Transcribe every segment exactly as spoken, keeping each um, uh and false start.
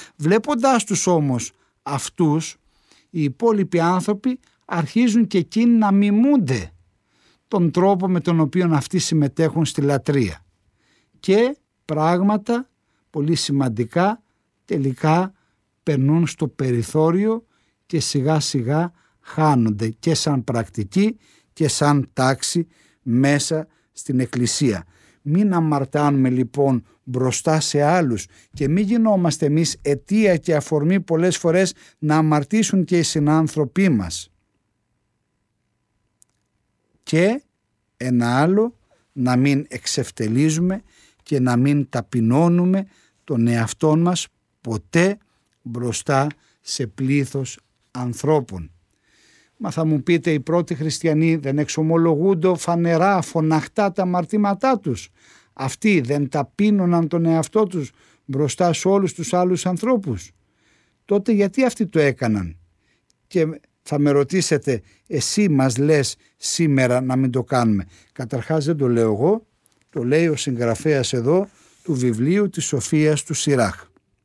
Βλέποντάς τους όμως αυτούς, οι υπόλοιποι άνθρωποι αρχίζουν και εκείνοι να μιμούνται τον τρόπο με τον οποίο αυτοί συμμετέχουν στη λατρεία. Και πράγματα πολύ σημαντικά τελικά περνούν στο περιθώριο και σιγά σιγά χάνονται και σαν πρακτική και σαν τάξη μέσα στην Εκκλησία. Μην αμαρτάνουμε λοιπόν μπροστά σε άλλους και μην γινόμαστε εμείς αιτία και αφορμή πολλές φορές να αμαρτήσουν και οι συνάνθρωποι μας. Και ένα άλλο, να μην εξευτελίζουμε και να μην ταπεινώνουμε τον εαυτό μας ποτέ μπροστά σε πλήθος ανθρώπων. Μα θα μου πείτε, οι πρώτοι χριστιανοί δεν εξομολογούνται φανερά, φωναχτά τα αμαρτήματά τους? Αυτοί δεν ταπείνωναν τον εαυτό τους μπροστά σε όλους τους άλλους ανθρώπους? Τότε γιατί αυτοί το έκαναν? Και θα με ρωτήσετε, εσύ μας λες σήμερα να μην το κάνουμε? Καταρχάς δεν το λέω εγώ, το λέει ο συγγραφέας εδώ του βιβλίου της Σοφίας του Σιράχ.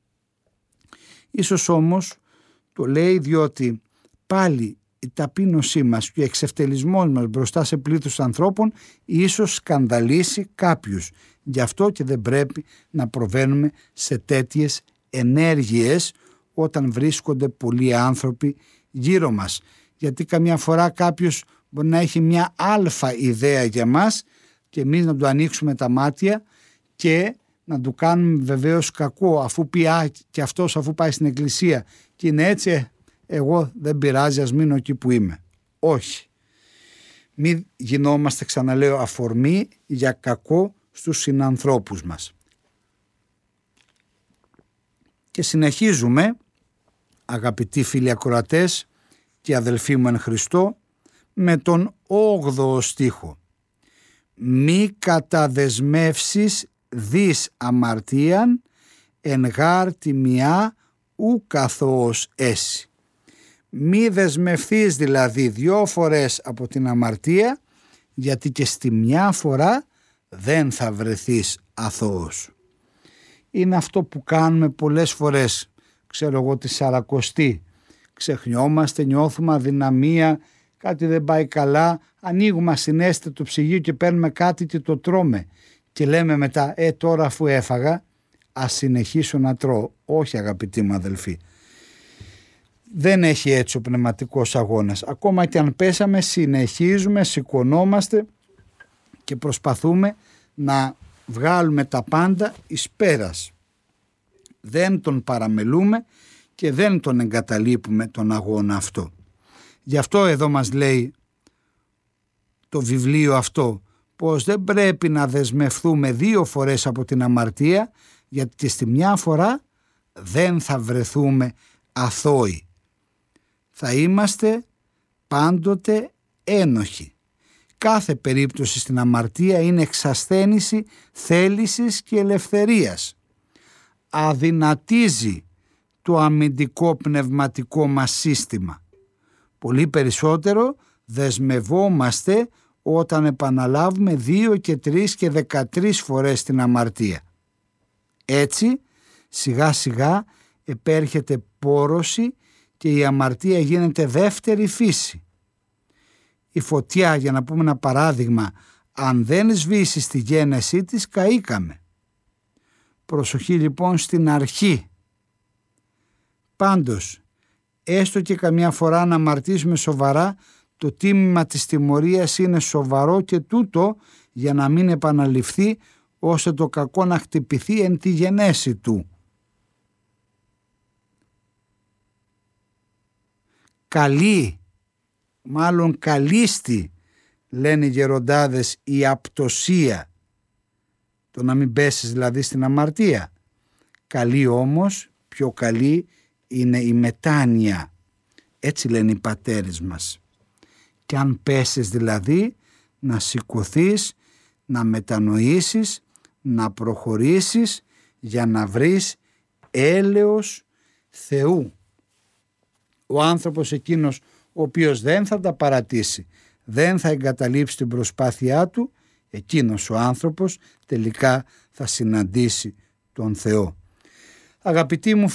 Ίσως όμως το λέει διότι πάλι η ταπείνωσή μας και ο εξευτελισμός μας μπροστά σε πλήθος ανθρώπων ίσως σκανδαλίσει κάποιους. Γι' αυτό και δεν πρέπει να προβαίνουμε σε τέτοιες ενέργειες όταν βρίσκονται πολλοί άνθρωποι γύρω μας. Γιατί καμιά φορά κάποιος μπορεί να έχει μια αλφα ιδέα για μας και εμείς να του ανοίξουμε τα μάτια και να του κάνουμε βεβαίως κακό, αφού πει α, και αυτός αφού πάει στην εκκλησία και είναι έτσι, εγώ δεν πειράζει, ας μείνω εκεί που είμαι. Όχι. Μην γινόμαστε, ξαναλέω, αφορμή για κακό στους συνανθρώπους μας. Και συνεχίζουμε, αγαπητοί φίλοι ακροατές και αδελφοί μου εν Χριστώ, με τον όγδοο στίχο. Μη καταδεσμεύσεις δις αμαρτίαν εν γάρ τιμιά ου καθώς έσυ. Μη δεσμευθείς δηλαδή δυο φορές από την αμαρτία, γιατί και στη μια φορά δεν θα βρεθείς αθώος. Είναι αυτό που κάνουμε πολλές φορές, ξέρω εγώ τη σαρακοστή. Ξεχνιόμαστε, νιώθουμε αδυναμία, κάτι δεν πάει καλά, ανοίγουμε ασυναίσθητα το ψυγείο και παίρνουμε κάτι και το τρώμε. Και λέμε μετά, ε τώρα αφού έφαγα, ας συνεχίσω να τρώω. Όχι αγαπητοί μου αδελφοί. Δεν έχει έτσι ο πνευματικός αγώνας. Ακόμα και αν πέσαμε, συνεχίζουμε, σηκωνόμαστε και προσπαθούμε να βγάλουμε τα πάντα εις πέρας. Δεν τον παραμελούμε και δεν τον εγκαταλείπουμε τον αγώνα αυτό. Γι' αυτό εδώ μας λέει το βιβλίο αυτό, πως δεν πρέπει να δεσμευθούμε δύο φορές από την αμαρτία, γιατί και στη μια φορά δεν θα βρεθούμε αθώοι. Θα είμαστε πάντοτε ένοχοι. Κάθε περίπτωση στην αμαρτία είναι εξασθένηση θέλησης και ελευθερίας. Αδυνατίζει το αμυντικό πνευματικό μας σύστημα. Πολύ περισσότερο δεσμευόμαστε όταν επαναλάβουμε δύο και τρεις και δεκατρείς φορές την αμαρτία. Έτσι σιγά σιγά επέρχεται πόρωση και η αμαρτία γίνεται δεύτερη φύση. Η φωτιά, για να πούμε ένα παράδειγμα, αν δεν σβήσει στη γένεσή της, καήκαμε. Προσοχή λοιπόν στην αρχή. Πάντως, έστω και καμιά φορά να αμαρτήσουμε σοβαρά, το τίμημα της τιμωρίας είναι σοβαρό και τούτο για να μην επαναληφθεί, ώστε το κακό να χτυπηθεί εν τη γενέση του. Καλή, μάλλον καλίστη, λένε οι γεροντάδες, η απτοσία, το να μην πέσεις δηλαδή στην αμαρτία. Καλή όμως, πιο καλή είναι η μετάνοια, έτσι λένε οι πατέρες μας. Και αν πέσεις δηλαδή, να σηκωθείς, να μετανοήσεις, να προχωρήσεις για να βρεις έλεος Θεού. Ο άνθρωπος εκείνος ο οποίος δεν θα τα παρατήσει, δεν θα εγκαταλείψει την προσπάθειά του, εκείνος ο άνθρωπος τελικά θα συναντήσει τον Θεό. Αγαπητοί μου